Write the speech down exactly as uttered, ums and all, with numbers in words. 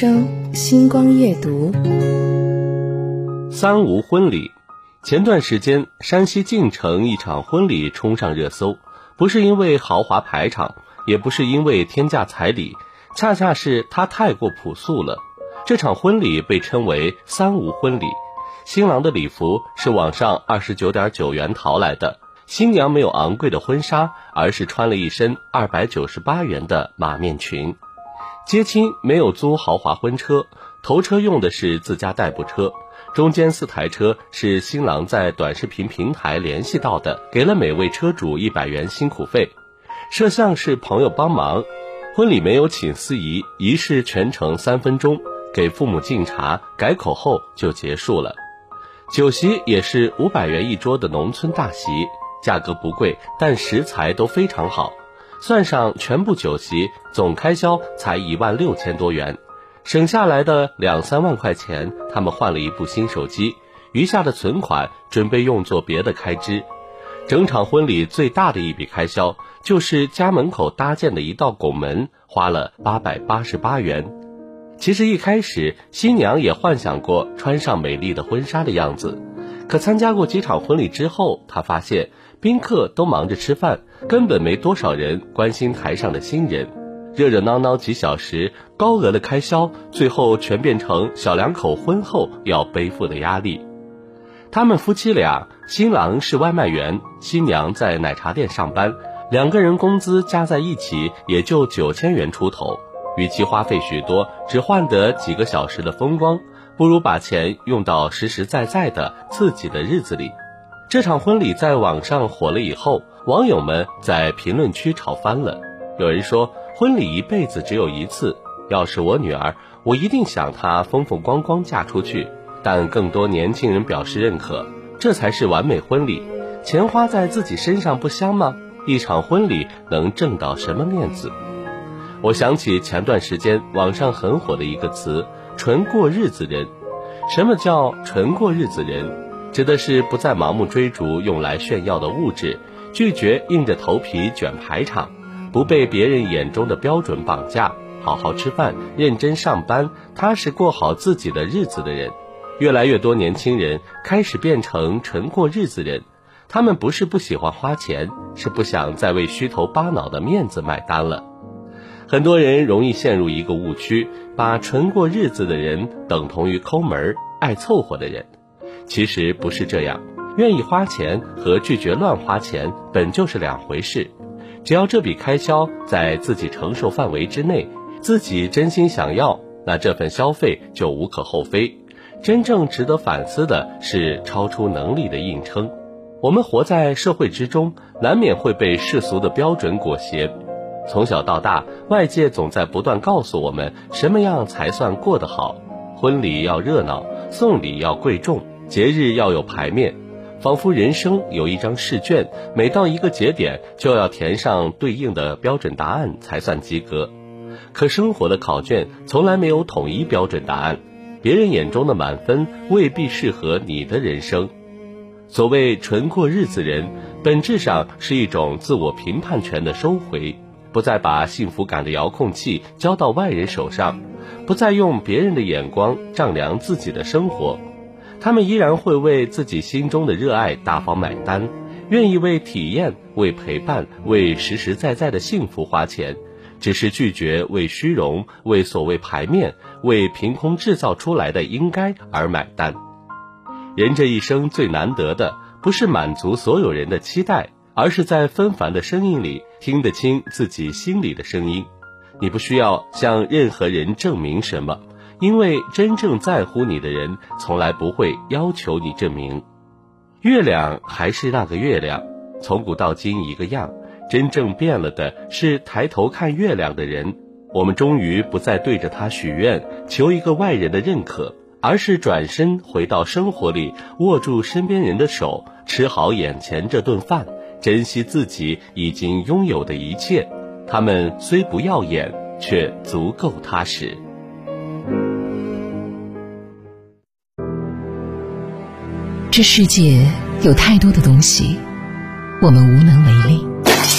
周星光夜读。 三无婚礼。前段时间山西晋城一场婚礼冲上热搜，不是因为豪华排场，也不是因为天价彩礼，恰恰是它太过朴素了。这场婚礼被称为三无婚礼。新郎的礼服是网上 二十九点九元淘来的，新娘没有昂贵的婚纱，而是穿了一身二百九十八元的马面裙。接亲没有租豪华婚车，头车用的是自家代步车，中间四台车是新郎在短视频平台联系到的，给了每位车主一百元辛苦费。摄像是朋友帮忙。婚礼没有请司仪，仪式全程三分钟，给父母敬茶改口后就结束了。酒席也是五百元一桌的农村大席，价格不贵，但食材都非常好。算上全部酒席，总开销才一万六千多元，省下来的两三万块钱，他们换了一部新手机，余下的存款准备用作别的开支。整场婚礼最大的一笔开销，就是家门口搭建的一道拱门，花了八百八十八元。其实一开始，新娘也幻想过穿上美丽的婚纱的样子，可参加过几场婚礼之后，她发现宾客都忙着吃饭，根本没多少人关心台上的新人。热热闹闹几小时，高额的开销，最后全变成小两口婚后要背负的压力。他们夫妻俩，新郎是外卖员，新娘在奶茶店上班，两个人工资加在一起也就九千元出头。与其花费许多，只换得几个小时的风光，不如把钱用到实实在在的自己的日子里。这场婚礼在网上火了以后，网友们在评论区吵翻了。有人说，婚礼一辈子只有一次，要是我女儿，我一定想她风风光光嫁出去。但更多年轻人表示认可，这才是完美婚礼。钱花在自己身上不香吗？一场婚礼能挣到什么面子？我想起前段时间网上很火的一个词，纯过日子人。什么叫纯过日子人？指的是不再盲目追逐用来炫耀的物质，拒绝硬着头皮卷排场，不被别人眼中的标准绑架，好好吃饭，认真上班，踏实过好自己的日子的人。越来越多年轻人开始变成纯过日子人，他们不是不喜欢花钱，是不想再为虚头巴脑的面子买单了。很多人容易陷入一个误区，把纯过日子的人等同于抠门、爱凑合的人。其实不是这样，愿意花钱和拒绝乱花钱本就是两回事。只要这笔开销在自己承受范围之内，自己真心想要，那这份消费就无可厚非。真正值得反思的是超出能力的硬撑。我们活在社会之中，难免会被世俗的标准裹挟。从小到大，外界总在不断告诉我们什么样才算过得好。婚礼要热闹，送礼要贵重，节日要有排面，仿佛人生有一张试卷，每到一个节点就要填上对应的标准答案才算及格。可生活的考卷从来没有统一标准答案，别人眼中的满分未必适合你的人生。所谓纯过日子人，本质上是一种自我评判权的收回，不再把幸福感的遥控器交到外人手上，不再用别人的眼光丈量自己的生活。他们依然会为自己心中的热爱大方买单，愿意为体验、为陪伴、为实实在在的幸福花钱，只是拒绝为虚荣、为所谓排面、为凭空制造出来的应该而买单。人这一生最难得的，不是满足所有人的期待，而是在纷繁的声音里听得清自己心里的声音。你不需要向任何人证明什么，因为真正在乎你的人从来不会要求你证明。月亮还是那个月亮，从古到今一个样，真正变了的是抬头看月亮的人。我们终于不再对着它许愿，求一个外人的认可，而是转身回到生活里，握住身边人的手，吃好眼前这顿饭，珍惜自己已经拥有的一切。他们虽不耀眼，却足够踏实。 这世界有太多的东西，我们无能为力。